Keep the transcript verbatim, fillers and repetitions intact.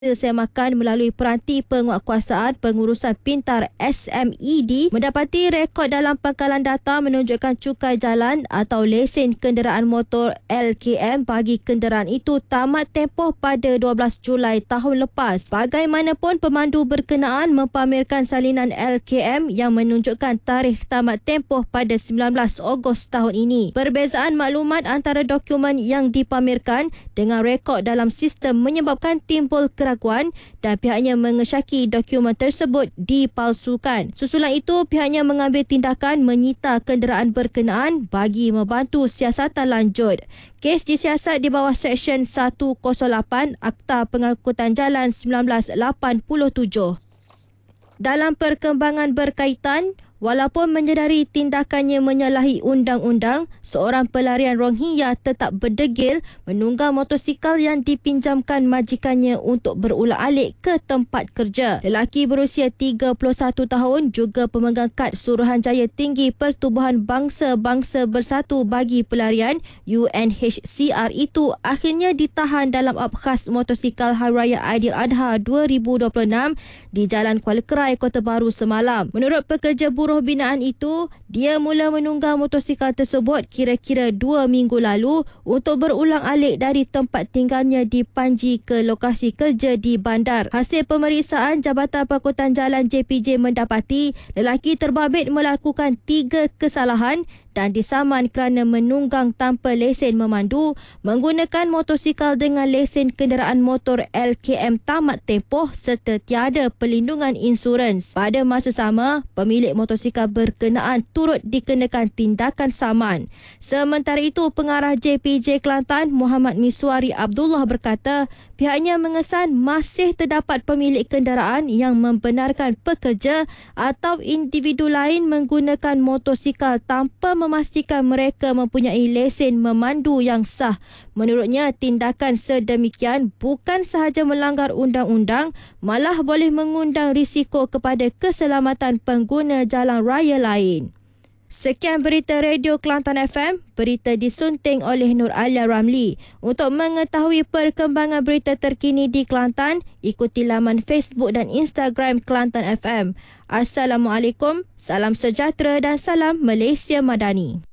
semakan melalui peranti penguatkuasaan pengurusan pintar S M E D mendapati rekod dalam pangkalan data menunjukkan cukai jalan atau lesen kenderaan motor L K M bagi kenderaan itu tamat tempoh pada dua belas Julai tahun lepas. Bagaimanapun, pemandu berkenaan mempamerkan salinan L K M yang menunjukkan tarikh tamat tempoh pada sembilan belas Ogos tahun ini. Perbezaan maklumat antara dokumen yang dipamerkan dengan rekod dalam sistem menyebabkan timbul keraguan dan pihaknya mengesyaki dokumen tersebut dipalsukan. Susulan itu, pihaknya mengambil tindakan menyita kenderaan berkenaan bagi membantu siasatan lanjut. Kes disiasat di bawah Seksyen seratus lapan Akta Pengangkutan Jalan seribu sembilan ratus lapan puluh tujuh. Dalam perkembangan berkaitan, walaupun menyedari tindakannya menyalahi undang-undang, seorang pelarian Rohingya tetap berdegil menunggang motosikal yang dipinjamkan majikannya untuk berulang-alik ke tempat kerja. Lelaki berusia tiga puluh satu tahun, juga pemegang kad Suruhanjaya Tinggi Pertubuhan Bangsa-Bangsa Bersatu bagi Pelarian U N H C R itu akhirnya ditahan dalam abkhas motosikal Hari Raya Aidiladha dua ribu dua puluh enam di Jalan Kuala Kerai, Kota Baru semalam. Menurut pekerja buruh binaan itu, dia mula menunggang motosikal tersebut kira-kira dua minggu lalu untuk berulang-alik dari tempat tinggalnya di Panji ke lokasi kerja di bandar. Hasil pemeriksaan, Jabatan Pangkutan Jalan J P J mendapati lelaki terbabit melakukan tiga kesalahan dan disaman kerana menunggang tanpa lesen memandu, menggunakan motosikal dengan lesen kenderaan motor L K M tamat tempoh serta tiada pelindungan insurans. Pada masa sama, pemilik motosikal berkenaan turut dikenakan tindakan saman. Sementara itu, Pengarah J P J Kelantan Muhammad Miswari Abdullah berkata, pihaknya mengesan masih terdapat pemilik kenderaan yang membenarkan pekerja atau individu lain menggunakan motosikal tanpa memastikan mereka mempunyai lesen memandu yang sah. Menurutnya, tindakan sedemikian bukan sahaja melanggar undang-undang, malah boleh mengundang risiko kepada keselamatan pengguna jalan raya lain. Sekian berita Radio Kelantan F M, berita disunting oleh Nur Alia Ramli. Untuk mengetahui perkembangan berita terkini di Kelantan, ikuti laman Facebook dan Instagram Kelantan F M. Assalamualaikum, salam sejahtera dan salam Malaysia Madani.